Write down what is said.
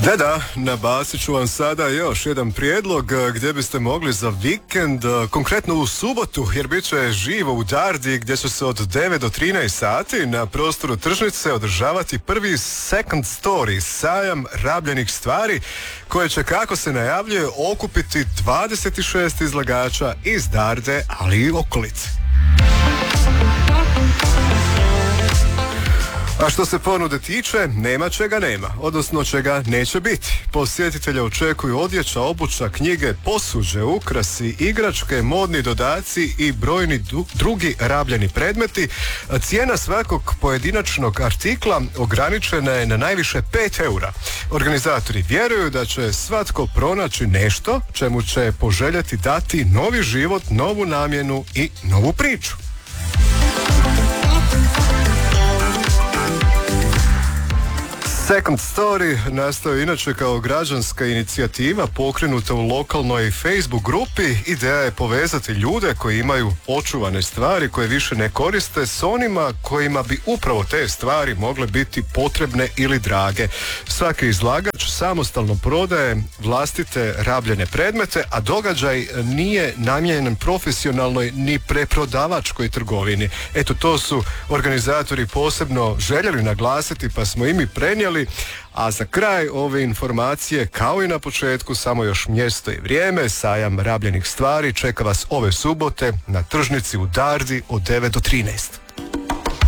Da, nabacit ću vam sada još jedan prijedlog gdje biste mogli za vikend, konkretno u subotu, jer bit će živo u Dardi gdje će se od 9 do 13 sati na prostoru tržnice održavati prvi Second Story, sajam rabljenih stvari, koje će, kako se najavljuje, okupiti 26 izlagača iz Darde, ali i okolice. A što se ponude tiče, nema čega nema, odnosno čega neće biti. Posjetitelja očekuju odjeća, obuća, knjige, posuđe, ukrasi, igračke, modni dodaci i brojni drugi rabljeni predmeti. Cijena svakog pojedinačnog artikla ograničena je na najviše 5 eura. Organizatori vjeruju da će svatko pronaći nešto čemu će poželjeti dati novi život, novu namjenu i novu priču. Second Story nastao inače kao građanska inicijativa pokrenuta u lokalnoj Facebook grupi. Ideja je povezati ljude koji imaju očuvane stvari koje više ne koriste s onima kojima bi upravo te stvari mogle biti potrebne ili drage. Svaki izlagač samostalno prodaje vlastite rabljene predmete, a događaj nije namijenjen profesionalnoj ni preprodavačkoj trgovini. Eto, to su organizatori posebno željeli naglasiti, pa smo i mi prenijeli. A za kraj ove informacije, kao i na početku, samo još mjesto i vrijeme. Sajam rabljenih stvari čeka vas ove subote na tržnici u Dardi od 9 do 13.